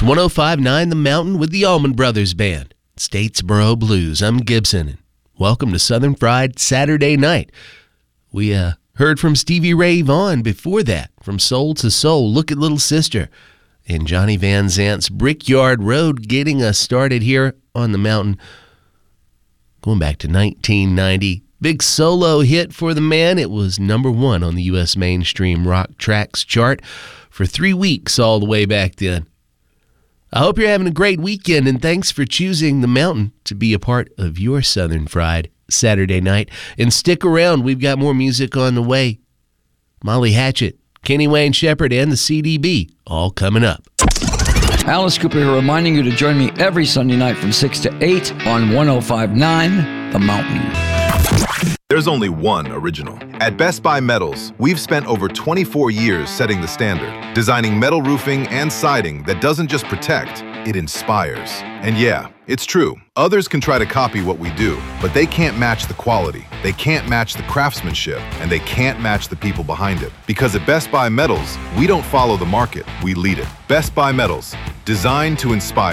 It's 105.9 The Mountain with the Allman Brothers Band. Statesboro Blues. I'm Gibson, and welcome to Southern Fried Saturday Night. We heard from Stevie Ray Vaughan before that, from Soul to Soul, Look at Little Sister, and Johnny Van Zant's Brickyard Road, getting us started here on the mountain. Going back to 1990, big solo hit for the man. It was number one on the U.S. mainstream rock tracks chart for 3 weeks all the way back then. I hope you're having a great weekend, and thanks for choosing the mountain to be a part of your Southern Fried Saturday night. And stick around, we've got more music on the way. Molly Hatchet, Kenny Wayne Shepherd, and the CDB, all coming up. Alice Cooper here, reminding you to join me every Sunday night from 6 to 8 on 105.9 The Mountain. There's only one original. At Best Buy Metals, we've spent over 24 years setting the standard, designing metal roofing and siding that doesn't just protect, it inspires. And yeah, it's true. Others can try to copy what we do, but they can't match the quality, they can't match the craftsmanship, and they can't match the people behind it. Because at Best Buy Metals, we don't follow the market, we lead it. Best Buy Metals, designed to inspire.